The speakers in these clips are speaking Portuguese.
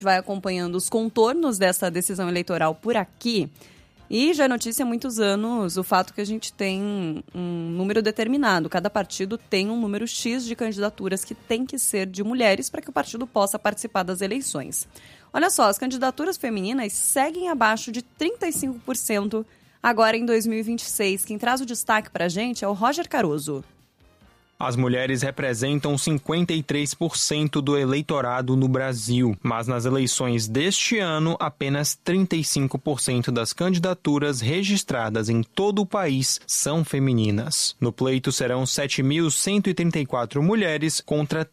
vai acompanhando os contornos dessa decisão eleitoral por aqui. E já é notícia há muitos anos o fato que a gente tem um número determinado. Cada partido tem um número X de candidaturas que tem que ser de mulheres para que o partido possa participar das eleições. Olha só, as candidaturas femininas seguem abaixo de 35% agora em 2026. Quem traz o destaque para a gente é o Roger Caruso. As mulheres representam 53% do eleitorado no Brasil, mas nas eleições deste ano, apenas 35% das candidaturas registradas em todo o país são femininas. No pleito serão 7.134 mulheres contra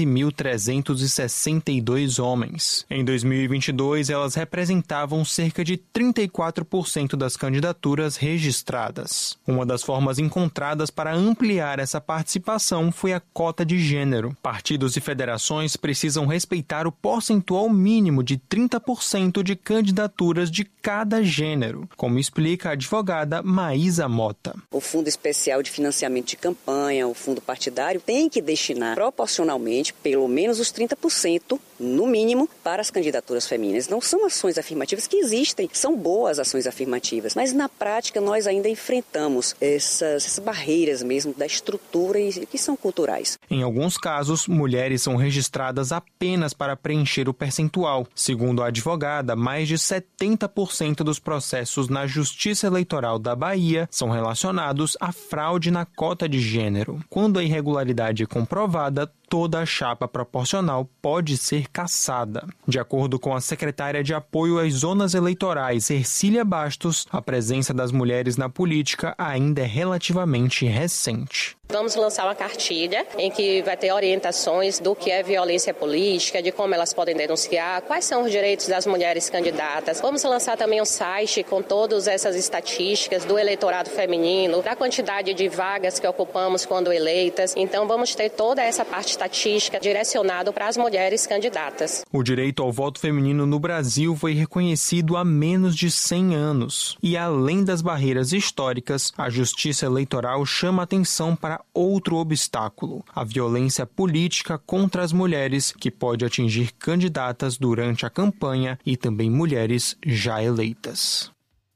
13.362 homens. Em 2022, elas representavam cerca de 34% das candidaturas registradas. Uma das formas encontradas para ampliar essa participação foi a cota de gênero. Partidos e federações precisam respeitar o percentual mínimo de 30% de candidaturas de cada gênero, como explica a advogada Maísa Mota. O Fundo Especial de Financiamento de Campanha, o fundo partidário, tem que destinar proporcionalmente pelo menos os 30%, no mínimo, para as candidaturas femininas. Não são ações afirmativas que existem, são boas ações afirmativas, mas na prática nós ainda enfrentamos essas barreiras mesmo da estrutura e que são culturais. Em alguns casos, mulheres são registradas apenas para preencher o percentual. Segundo a advogada, mais de 70% dos processos na Justiça Eleitoral da Bahia são relacionados à fraude na cota de gênero. Quando a irregularidade é comprovada, toda a chapa proporcional pode ser cassada. De acordo com a secretária de Apoio às Zonas Eleitorais, Ercília Bastos, a presença das mulheres na política ainda é relativamente recente. Vamos lançar uma cartilha em que vai ter orientações do que é violência política, de como elas podem denunciar, quais são os direitos das mulheres candidatas. Vamos lançar também um site com todas essas estatísticas do eleitorado feminino, da quantidade de vagas que ocupamos quando eleitas. Então vamos ter toda essa parte estatística direcionada para as mulheres candidatas. O direito ao voto feminino no Brasil foi reconhecido há menos de 100 anos. E além das barreiras históricas, a Justiça Eleitoral chama atenção para outro obstáculo: a violência política contra as mulheres, que pode atingir candidatas durante a campanha e também mulheres já eleitas.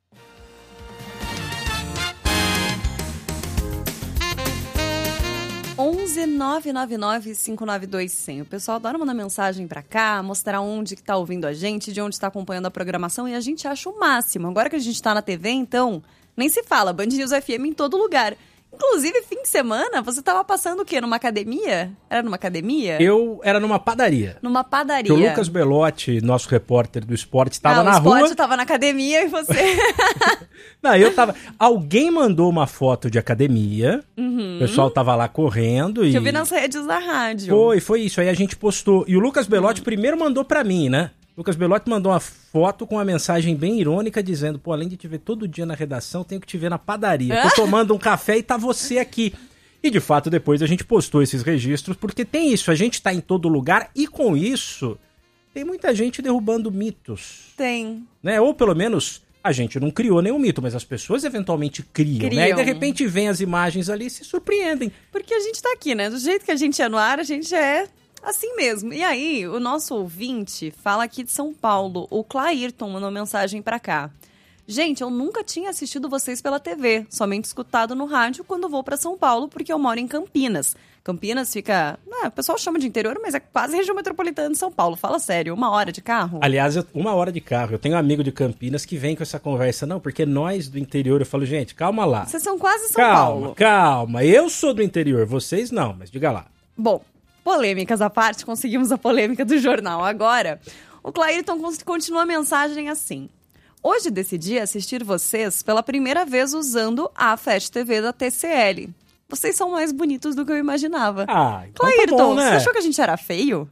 onze 999-592-100. O pessoal adora mandar mensagem pra cá, mostrar onde que tá ouvindo a gente, de onde está acompanhando a programação, e a gente acha o máximo. Agora que a gente tá na TV, então, nem se fala, Band News FM em todo lugar. Inclusive, fim de semana, você tava passando o quê? Numa academia? Era numa academia? Eu era numa padaria. Numa padaria. Que o Lucas Belotti, nosso repórter do esporte, estava na rua. O esporte tava na academia e você... Não, eu tava... Alguém mandou uma foto de academia, o pessoal tava lá correndo e... Que eu vi nas redes da rádio. Foi isso, aí a gente postou. E o Lucas Belotti primeiro mandou pra mim, né? Lucas Belotti mandou uma foto com uma mensagem bem irônica dizendo: pô, além de te ver todo dia na redação, tenho que te ver na padaria. Tô tomando um café e tá você aqui. E de fato depois a gente postou esses registros, porque tem isso, a gente tá em todo lugar e com isso tem muita gente derrubando mitos. Tem. Né? Ou pelo menos a gente não criou nenhum mito, mas as pessoas eventualmente criam. Né? E de repente vem as imagens ali e se surpreendem. Porque a gente tá aqui, né? Do jeito que a gente é no ar, a gente é... assim mesmo. E aí, o nosso ouvinte fala aqui de São Paulo. O Clairton mandou mensagem pra cá. Gente, eu nunca tinha assistido vocês pela TV, somente escutado no rádio quando vou pra São Paulo, porque eu moro em Campinas. Campinas fica... o pessoal chama de interior, mas é quase região metropolitana de São Paulo. Fala sério, 1 hora de carro? Aliás, 1 hora de carro. Eu tenho um amigo de Campinas que vem com essa conversa. Não, porque nós do interior, eu falo, gente, calma lá. Vocês são quase São Paulo. Calma. Eu sou do interior, vocês não, mas diga lá. Bom, polêmicas à parte, conseguimos a polêmica do jornal. Agora, o Clairton continua a mensagem assim. Hoje decidi assistir vocês pela primeira vez usando a Fast TV da TCL. Vocês são mais bonitos do que eu imaginava. Então Clairton, tá bom, né? você achou que a gente era feio?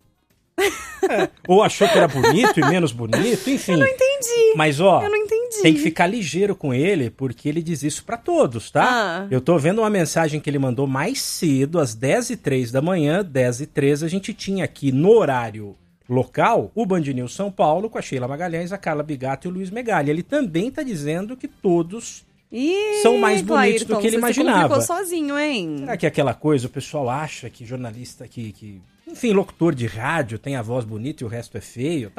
Ou achou que era bonito e menos bonito, enfim. Eu não entendi. Mas, eu não entendi. Tem que ficar ligeiro com ele, porque ele diz isso pra todos, tá? Eu tô vendo uma mensagem que ele mandou mais cedo, às 10h03 da manhã, 10h03, a gente tinha aqui no horário local o Band News São Paulo com a Sheila Magalhães, a Carla Bigato e o Luiz Megali. Ele também tá dizendo que todos são mais bonitos do que ele imaginava. Você se complicou sozinho, hein? Será que é aquela coisa, o pessoal acha que jornalista que Enfim, locutor de rádio tem a voz bonita e o resto é feio.